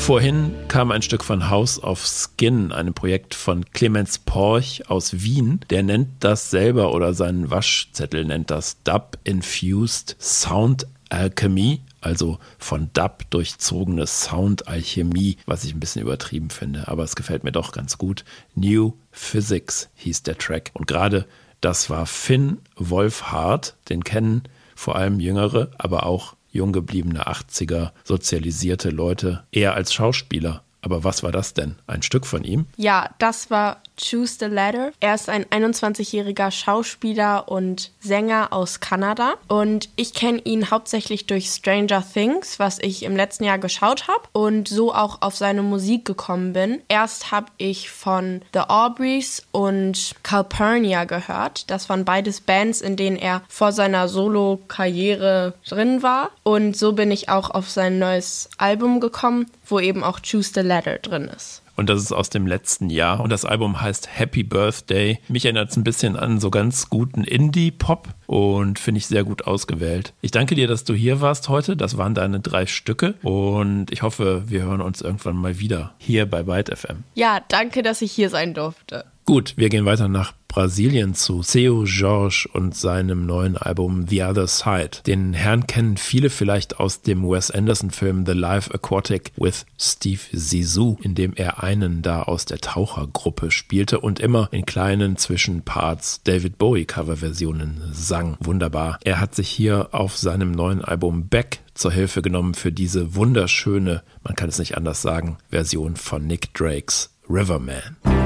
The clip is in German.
Vorhin kam ein Stück von House of Skin, einem Projekt von Clemens Porch aus Wien. Der nennt das selber oder seinen Waschzettel nennt das Dub-Infused Sound Alchemy, also von Dub durchzogene Soundalchemie, was ich ein bisschen übertrieben finde, aber es gefällt mir doch ganz gut. New Physics hieß der Track und gerade das war Finn Wolfhard, den kennen vor allem jüngere, aber auch jung gebliebene 80er sozialisierte Leute, eher als Schauspieler. Aber was war das denn? Ein Stück von ihm? Ja, das war Choose the Ladder. Er ist ein 21-jähriger Schauspieler und Sänger aus Kanada. Und ich kenne ihn hauptsächlich durch Stranger Things, was ich im letzten Jahr geschaut habe und so auch auf seine Musik gekommen bin. Erst habe ich von The Aubreys und Calpurnia gehört. Das waren beides Bands, in denen er vor seiner Solo-Karriere drin war. Und so bin ich auch auf sein neues Album gekommen, wo eben auch Choose the Ladder drin ist. Und das ist aus dem letzten Jahr. Und das Album heißt Happy Birthday. Mich erinnert es ein bisschen an so ganz guten Indie-Pop und finde ich sehr gut ausgewählt. Ich danke dir, dass du hier warst heute. Das waren deine 3 Stücke. Und ich hoffe, wir hören uns irgendwann mal wieder hier bei Byte FM. Ja, danke, dass ich hier sein durfte. Gut, wir gehen weiter nach Brasilien zu Seu Jorge und seinem neuen Album The Other Side. Den Herrn kennen viele vielleicht aus dem Wes Anderson-Film The Life Aquatic with Steve Zissou, in dem er einen da aus der Tauchergruppe spielte und immer in kleinen Zwischenparts David Bowie-Coverversionen sang. Wunderbar. Er hat sich hier auf seinem neuen Album Back zur Hilfe genommen für diese wunderschöne, man kann es nicht anders sagen, Version von Nick Drakes Riverman.